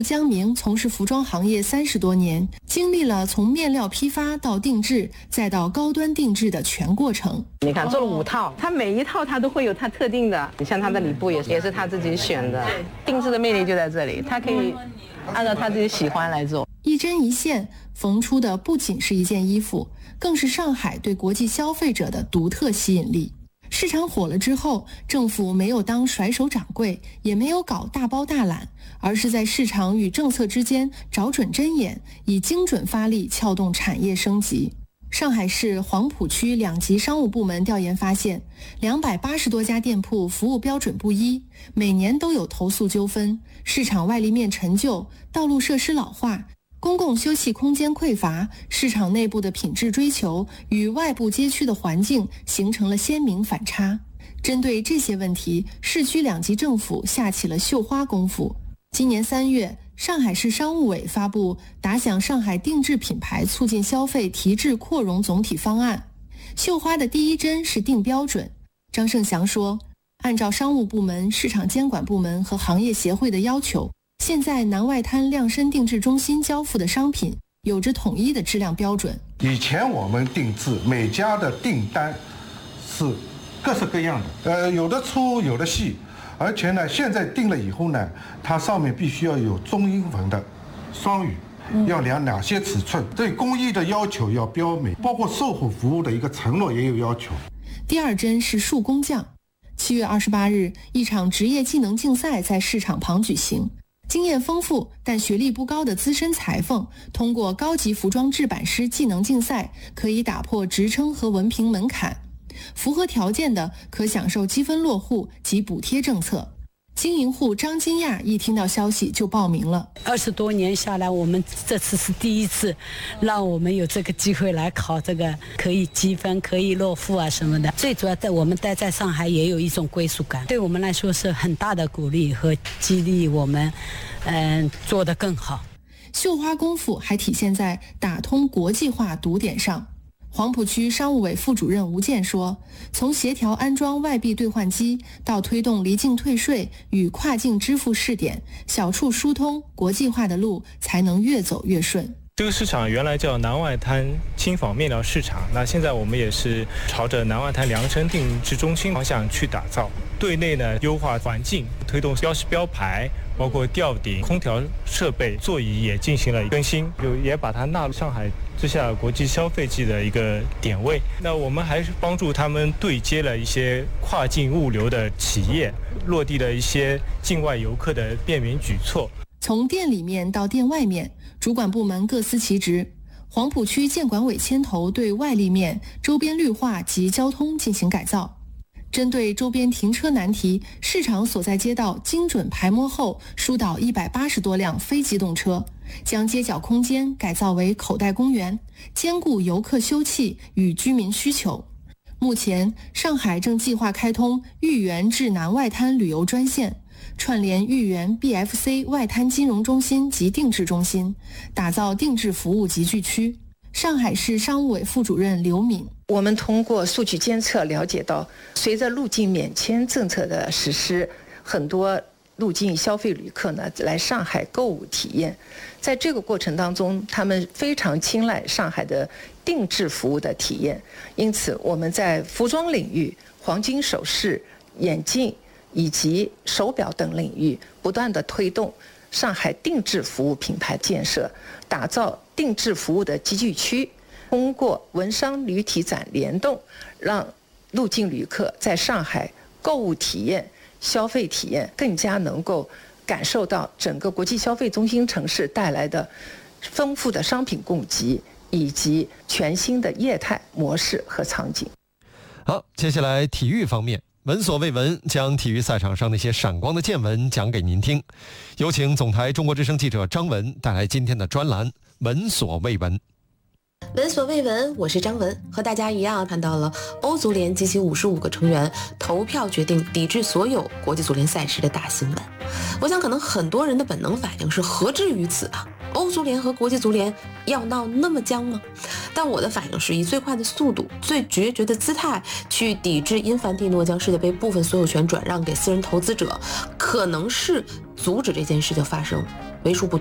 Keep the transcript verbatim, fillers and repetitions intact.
江明从事服装行业三十多年，经历了从面料批发到定制，再到高端定制的全过程。 你看做了五套，它每一套它都会有它特定的，你像它的里布也是也是他自己选的，定制的魅力就在这里，它可以按照他自己喜欢来做。 一针一线缝出的不仅是一件衣服，更是上海对国际消费者的独特吸引力。市场火了之后，政府没有当甩手掌柜，也没有搞大包大揽，而是在市场与政策之间找准针眼，以精准发力撬动产业升级。上海市黄浦区两级商务部门调研发现，两百八十多家店铺服务标准不一，每年都有投诉纠纷，市场外立面陈旧，道路设施老化，公共休憩空间匮乏，市场内部的品质追求与外部街区的环境形成了鲜明反差。针对这些问题，市区两级政府下起了绣花功夫。今年三月，上海市商务委发布打响上海定制品牌促进消费提质扩容总体方案。绣花的第一针是定标准。张胜祥说，按照商务部门、市场监管部门和行业协会的要求，现在南外滩量身定制中心交付的商品有着统一的质量标准。 以前我们定制每家的订单是各式各样的，呃，有的粗有的细，而且呢，现在定了以后呢，它上面必须要有中英文的双语，要量哪些尺寸，对工艺的要求要标明，包括售后服务的一个承诺也有要求。 第二针是树工匠。七月二十八日，一场职业技能竞赛在市场旁举行。经验丰富但学历不高的资深裁缝，通过高级服装制版师技能竞赛，可以打破职称和文凭门槛。符合条件的可享受积分落户及补贴政策。经营户张金亚一听到消息就报名了。 二十多年下来，我们这次是第一次让我们有这个机会来考这个，可以积分，可以落户啊什么的。最主要在我们待在上海也有一种归属感，对我们来说是很大的鼓励和激励我们嗯、呃、做得更好。 绣花功夫还体现在打通国际化堵点上。黄浦区商务委副主任吴健说，从协调安装外币兑换机到推动离境退税与跨境支付试点，小处疏通，国际化的路才能越走越顺。 这个市场原来叫南外滩轻纺面料市场，那现在我们也是朝着南外滩量身定制中心方向去打造。对内呢，优化环境，推动标识标牌，包括吊顶、空调设备、座椅也进行了更新，就也把它纳入上海之下国际消费季的一个点位。那我们还是帮助他们对接了一些跨境物流的企业，落地了一些境外游客的便民举措。 从店里面到店外面，主管部门各司其职。黄浦区建管委牵头对外立面、周边绿化及交通进行改造。针对周边停车难题，市场所在街道精准排摸后，疏导一百八十多辆非机动车，将街角空间改造为口袋公园，兼顾游客休憩与居民需求。目前，上海正计划开通豫园至南外滩旅游专线，串联豫园 B F C 外滩金融中心及定制中心，打造定制服务集聚区。上海市商务委副主任刘敏， 我们通过数据监测了解到，随着入境免签政策的实施，很多入境消费旅客呢来上海购物体验，在这个过程当中，他们非常青睐上海的定制服务的体验，因此我们在服装领域、黄金首饰、眼镜以及手表等领域不断地推动上海定制服务品牌建设，打造定制服务的集聚区，通过文商旅体展联动，让入境旅客在上海购物体验、消费体验更加能够感受到整个国际消费中心城市带来的丰富的商品供给以及全新的业态模式和场景。 好，接下来体育方面，闻所未闻，将体育赛场上那些闪光的见闻讲给您听。有请总台中国之声记者张文带来今天的专栏《闻所未闻》。 闻所未闻，我是张文，和大家一样看到了欧足联及其五十五个成员投票决定抵制所有国际足联赛事的大新闻。我想可能很多人的本能反应是何至于此啊？欧足联和国际足联要闹那么僵吗？但我的反应是以最快的速度、最决绝的姿态去抵制因凡蒂诺将世界杯部分所有权转让给私人投资者，可能是阻止这件事情发生为数不多。